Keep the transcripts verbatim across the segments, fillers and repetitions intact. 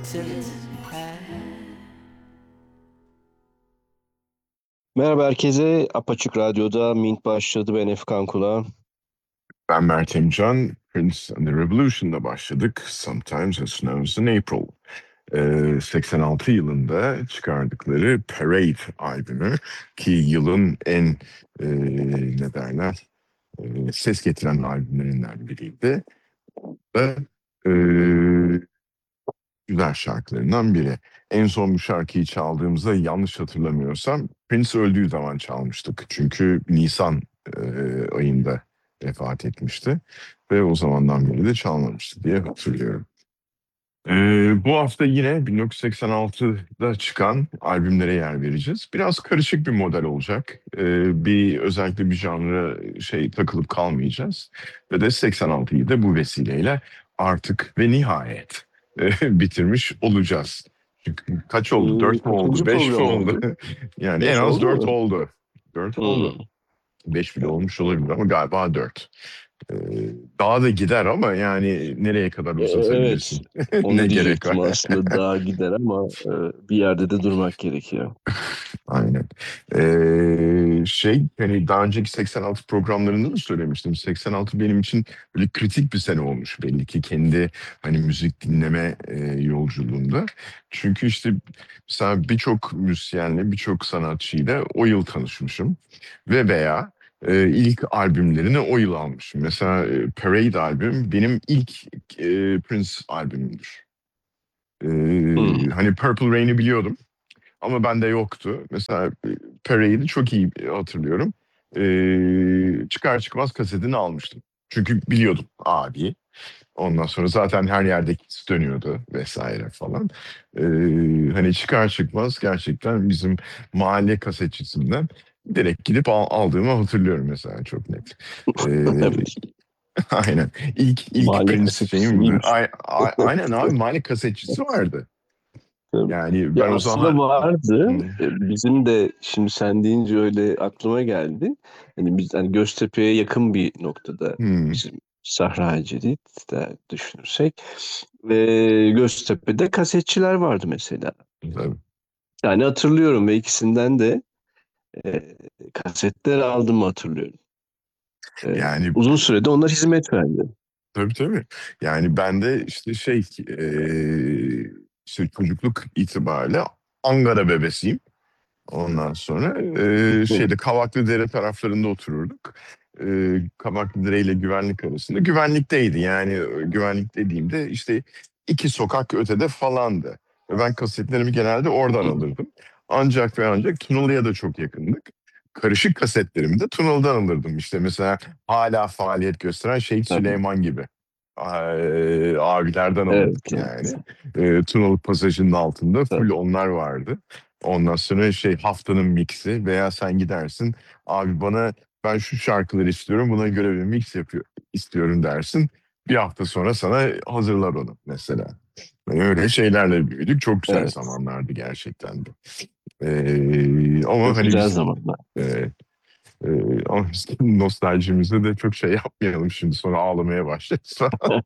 Merhaba herkese. Apaçık Radyo'da Mint başladı. Ben Efkan Kula. Ben Mert Emcan. Prince and the Revolution'da başladık. Sometimes It Snows in April. Ee, seksen altı yılında çıkardıkları Parade albümü ki yılın en e, ne derler e, ses getiren albümlerinden biriydi. Ve e, güzel şarkılarından biri. En son bu şarkıyı çaldığımızda yanlış hatırlamıyorsam Prince öldüğü zaman çalmıştık. Çünkü Nisan e, ayında vefat etmişti. Ve o zamandan beri de çalmamıştı diye hatırlıyorum. Ee, bu hafta yine bin dokuz yüz seksen altıda çıkan albümlere yer vereceğiz. Biraz karışık bir model olacak. Ee, bir özellikle bir janra şey takılıp kalmayacağız. Ve de seksen altıyı da bu vesileyle artık ve nihayet e, bitirmiş olacağız. Çünkü kaç oldu? Ee, Dört mü oldu? kaçıncı Beş mi program oldu? oldu? Yani en Beş az oldu dört mu? oldu. Dört oldu. Hmm. Beş bile olmuş olabilir ama galiba dört. Ee, daha da gider ama yani nereye kadar Ee, evet. uzatabilirsin? Ne Onu gerek diyecektim var? aslında. Daha gider ama e, bir yerde de durmak gerekiyor. Aynen. Ee, şey hani daha önceki seksen altı programlarında da söylemiştim. seksen altı benim için böyle kritik bir sene olmuş belli ki kendi hani müzik dinleme e, yolculuğunda. Çünkü işte mesela birçok müzisyenle birçok sanatçıyla o yıl tanışmışım ve veya e, ilk albümlerini o yıl almışım. Mesela e, Parade albüm benim ilk e, Prince albümümdür. Ee, Hmm. hani Purple Rain'i biliyordum. Ama bende yoktu. Mesela e, Parade'i çok iyi hatırlıyorum. Ee, çıkar çıkmaz kasetini almıştım. Çünkü biliyordum abi. Ondan sonra zaten her yerde dönüyordu vesaire falan. Ee, hani çıkar çıkmaz gerçekten bizim mahalle kasetçisinden direkt gidip al- aldığımı hatırlıyorum mesela çok net. Ee, Evet. aynen. İlk ilk Mahalle Prince kasetçisi şeyim miymiş? a- a- aynen abi mahalle kasetçisi vardı. Tabii. Yani Ya ben o aslında zaman. vardı. Hmm. E, Bizim de şimdi sen deyince öyle aklıma geldi. Hani biz hani Göztepe'ye yakın bir noktada Hmm. bizim Sahra Cedid'de düşünürsek ve Göztepe'de kasetçiler vardı mesela. Tabii. Yani hatırlıyorum ve ikisinden de e, kasetler aldığımı hatırlıyorum. E, Yani uzun sürede onlar hizmet verdi. tabii tabii. Yani ben de işte şey eee, işte çocukluk itibariyle Ankara bebesiyim. Ondan sonra eee, Hı. şeyde Kavaklıdere taraflarında otururduk. Eee Kavaklıdere ile güvenlik arasında. Güvenlikteydi yani e, güvenlik dediğimde işte iki sokak ötede falandı. Ve ben kasetlerimi genelde oradan Hı. alırdım. Ancak ve ancak Tunalı'ya da çok yakındık. Karışık kasetlerimi de Tunalı'dan alırdım. İşte mesela hala faaliyet gösteren Şehit Tabii. Süleyman gibi. Eee, abilerden Evet, alırdık yani. evet. Eee Tunalı Pasajı'nın altında full Tabii. onlar vardı. Ondan sonra şey haftanın mixi veya sen gidersin abi bana ben şu şarkıları istiyorum buna göre bir mix yapıyor istiyorum dersin. Bir hafta sonra sana hazırlar onu mesela. Yani öyle şeylerle büyüdük. Çok güzel Evet. zamanlardı gerçekten de. Ee, ama Çok hani güzel biz zamanlar. e, e, ama biz nostaljimizde de çok şey yapmayalım şimdi sonra ağlamaya başlarız falan.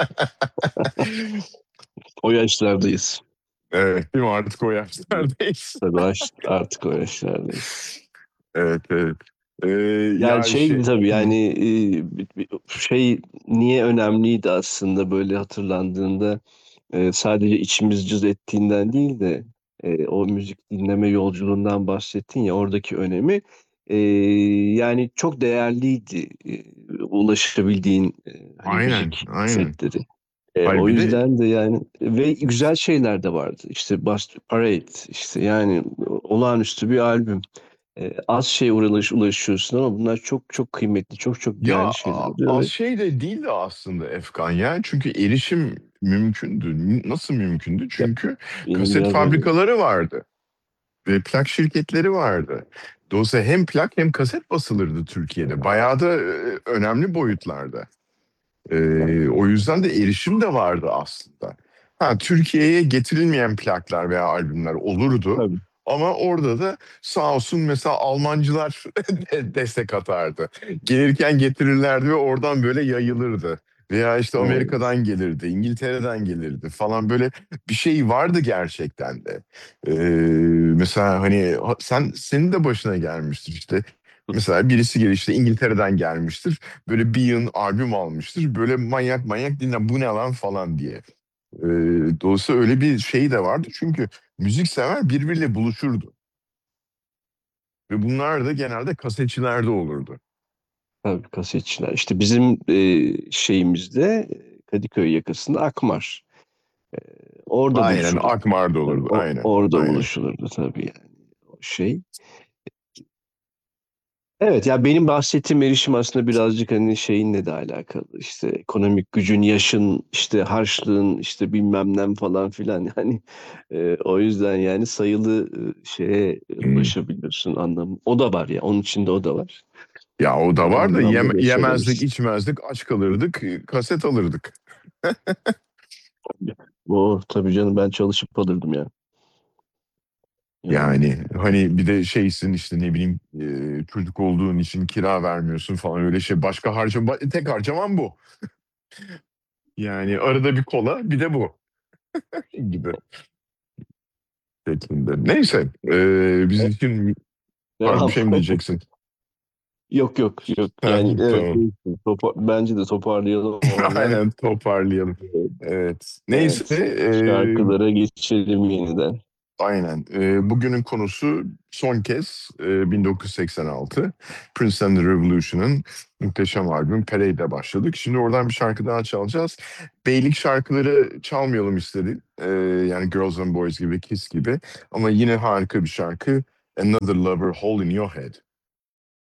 O yaşlardayız. Evet, değil mi? Artık o yaşlardayız. Tabii aş- artık o yaşlardayız. Evet, evet. Ee, Yani ya şey şey. tabii Hı. yani e, bir- bir- şey niye önemliydi aslında böyle hatırlandığında e, sadece içimiz cız ettiğinden değil de e, o müzik dinleme yolculuğundan bahsettin ya oradaki önemi e, yani çok değerliydi e, ulaşabildiğin e, hani Aynen, müzik aynen. setleri. E, Hayır o bir de yüzden de yani ve güzel şeyler de vardı. İşte Bust Parade işte yani olağanüstü bir albüm. E, az şey ulaş, ulaşıyorsun ama bunlar çok çok kıymetli, çok çok ya değerli şeyler a- oluyor az ve şey de değildi aslında Efkan ya. Çünkü erişim mümkündü. N- Nasıl mümkündü? ya, Çünkü benim kaset biraz öyle. fabrikaları vardı. Ve plak şirketleri vardı. Dolayısıyla hem plak hem kaset basılırdı Türkiye'de. Bayağı da e, önemli boyutlarda. E, o yüzden de erişim de vardı aslında. Ha, Türkiye'ye getirilmeyen plaklar veya albümler olurdu. Tabii. Ama orada da sağ olsun mesela Almancılar destek atardı. Gelirken getirirlerdi ve oradan böyle yayılırdı. Veya işte Evet. Amerika'dan gelirdi, İngiltere'den gelirdi falan, böyle bir şey vardı gerçekten de. Ee, Mesela hani ha- sen senin de başına gelmiştir işte. Mesela birisi gelir işte İngiltere'den gelmiştir. Böyle bir yığın albüm almıştır. Böyle manyak manyak dinle, bu ne lan falan diye. Ee, Dolayısıyla öyle bir şey de vardı. Çünkü müzik sever birbiriyle buluşurdu. Ve bunlar da genelde kasetçilerde olurdu. Tabii kasetçiler. İşte bizim e, şeyimizde Kadıköy yakasında Akmar. Orada Aynen, buluşurduk. Akmar'da Tabii, olurdu. o, Aynen, orada aynen. buluşulurdu tabii yani o şey. Evet ya benim bahsettiğim erişim aslında birazcık hani şeyinle de alakalı. İşte ekonomik gücün, yaşın, işte harçlığın, işte bilmem nem falan filan yani. E, o yüzden yani sayılı e, şeye e, Hmm. ulaşabiliyorsun anlamı. O da var ya onun içinde o da var. Ya o O da var da anlamda yem- da yemezdik, söylemiştim. içmezdik, aç kalırdık, kaset alırdık. O tabii canım ben çalışıp alırdım ya. Yani Yani hani bir de şeysin işte, ne bileyim, e, çocuk olduğun için kira vermiyorsun falan, öyle şey. Başka harcama, tek harcaman bu. Yani arada bir kola, bir de bu gibi şeklinde. Neyse, e, biz e, için pardon, bir devam. şey mi diyeceksin? Yok yok yok. Ha, Yani evet tamam. topa- bence de toparlayalım oradan. Aynen, toparlayalım. Evet. Neyse, Evet. e, Şarkılara geçelim yeniden. aynen. Ee, bugünün konusu son kez e, bin dokuz yüz seksen altı Prince and the Revolution'ın muhteşem albüm Parade'le başladık. Şimdi oradan bir şarkı daha çalacağız. Beylik şarkıları çalmayalım istedik. Ee, yani Girls and Boys gibi, Kiss gibi. Ama yine harika bir şarkı. Another Lover, Hole in Your Head.